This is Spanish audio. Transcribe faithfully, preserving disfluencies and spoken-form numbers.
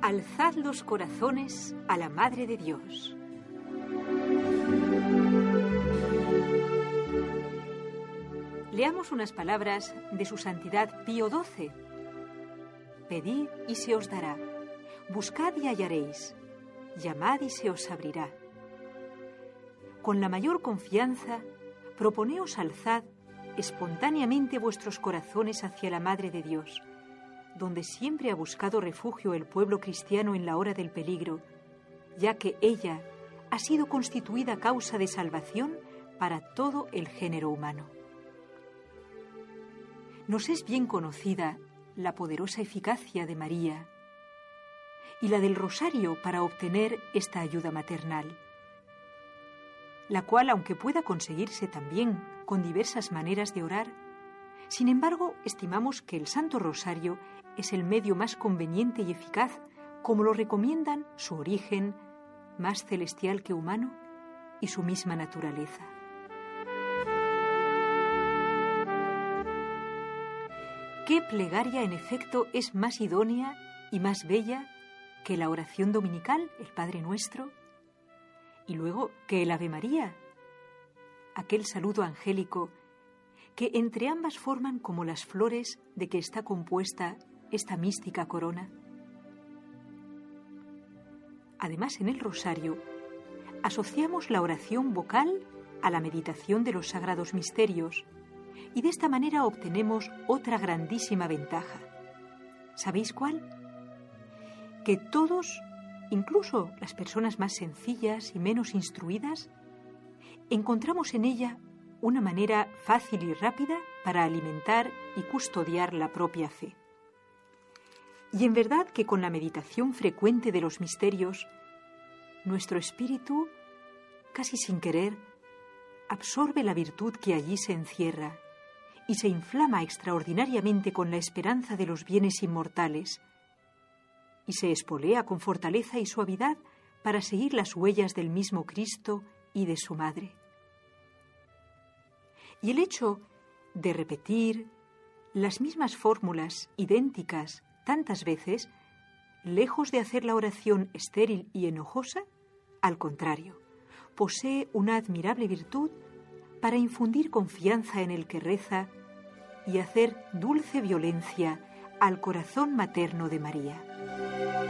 Alzad los corazones a la Madre de Dios. Leamos unas palabras de su Santidad Pío doce. Pedid y se os dará, buscad y hallaréis, llamad y se os abrirá. Con la mayor confianza, proponeos alzad espontáneamente vuestros corazones hacia la Madre de Dios, donde siempre ha buscado refugio el pueblo cristiano en la hora del peligro, ya que ella ha sido constituida causa de salvación para todo el género humano. Nos es bien conocida la poderosa eficacia de María y la del rosario para obtener esta ayuda maternal, la cual, aunque pueda conseguirse también con diversas maneras de orar, sin embargo, estimamos que el Santo Rosario es el medio más conveniente y eficaz, como lo recomiendan su origen, más celestial que humano, y su misma naturaleza. ¿Qué plegaria, en efecto, es más idónea y más bella que la oración dominical, el Padre Nuestro? Y luego que el Ave María, aquel saludo angélico que entre ambas forman como las flores de que está compuesta esta mística corona. Además, en el rosario asociamos la oración vocal a la meditación de los sagrados misterios y de esta manera obtenemos otra grandísima ventaja. ¿Sabéis cuál? Que todos, incluso las personas más sencillas y menos instruidas, encontramos en ella una manera fácil y rápida para alimentar y custodiar la propia fe. Y en verdad que con la meditación frecuente de los misterios, nuestro espíritu, casi sin querer, absorbe la virtud que allí se encierra y se inflama extraordinariamente con la esperanza de los bienes inmortales y se espolea con fortaleza y suavidad para seguir las huellas del mismo Cristo y de su Madre. Y el hecho de repetir las mismas fórmulas idénticas tantas veces, lejos de hacer la oración estéril y enojosa, al contrario, posee una admirable virtud para infundir confianza en el que reza y hacer dulce violencia al corazón materno de María.